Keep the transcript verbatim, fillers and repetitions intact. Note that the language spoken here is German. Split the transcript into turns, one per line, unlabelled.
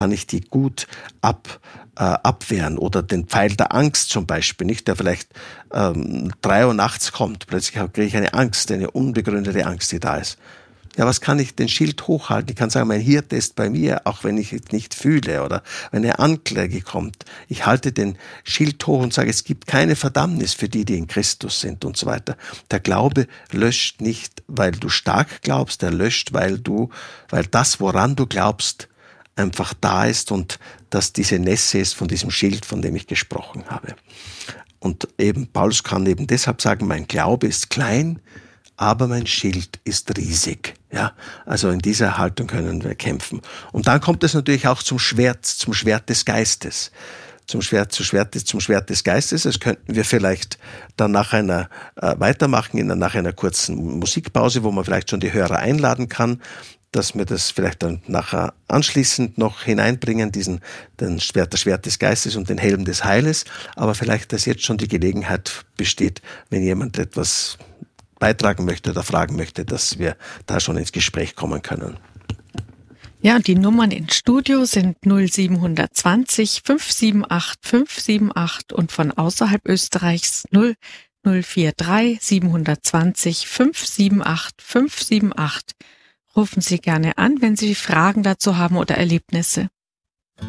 kann ich die gut ab, äh, abwehren. Oder den Pfeil der Angst zum Beispiel, nicht, der vielleicht ähm, drei Uhr nachts kommt. Plötzlich kriege ich eine Angst, eine unbegründete Angst, die da ist. Ja, was kann ich den Schild hochhalten? Ich kann sagen, mein Hirte ist bei mir, auch wenn ich es nicht fühle oder wenn eine Anklage kommt. Ich halte den Schild hoch und sage, es gibt keine Verdammnis für die, die in Christus sind und so weiter. Der Glaube löscht nicht, weil du stark glaubst, er löscht, weil du, weil das, woran du glaubst, einfach da ist und dass diese Nässe ist von diesem Schild, von dem ich gesprochen habe. Und eben, Paulus kann eben deshalb sagen, mein Glaube ist klein, aber mein Schild ist riesig. Ja, also in dieser Haltung können wir kämpfen. Und dann kommt es natürlich auch zum Schwert, zum Schwert des Geistes. Zum Schwert, zum Schwert, zum Schwert des Geistes. Das könnten wir vielleicht dann nach einer äh, weitermachen, in, nach einer kurzen Musikpause, wo man vielleicht schon die Hörer einladen kann, dass wir das vielleicht dann nachher anschließend noch hineinbringen, diesen den Schwert, das Schwert des Geistes und den Helm des Heiles. Aber vielleicht, dass jetzt schon die Gelegenheit besteht, wenn jemand etwas beitragen möchte oder fragen möchte, dass wir da schon ins Gespräch kommen können.
Ja, die Nummern ins Studio sind null sieben zwei null fünf sieben acht fünf sieben acht und von außerhalb Österreichs null null vier drei sieben zwei null fünf sieben acht fünf sieben acht. Rufen Sie gerne an, wenn Sie Fragen dazu haben oder Erlebnisse.